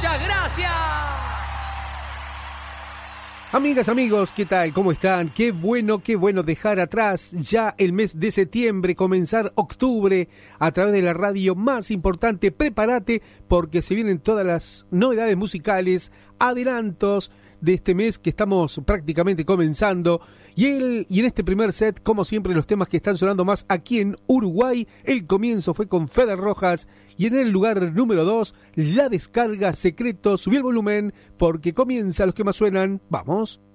Muchas gracias. Amigas, amigos, ¿qué tal? ¿Cómo están? Qué bueno dejar atrás ya el mes de septiembre, comenzar octubre a través de la radio más importante. Prepárate porque se vienen todas las novedades musicales, adelantos de este mes que estamos prácticamente comenzando. Y en este primer set, como siempre, los temas que están sonando más aquí en Uruguay. El comienzo fue con Feder Rojas y en el lugar número 2, La Descarga, Secreto. Subí el volumen porque comienza los que más suenan. ¡Vamos!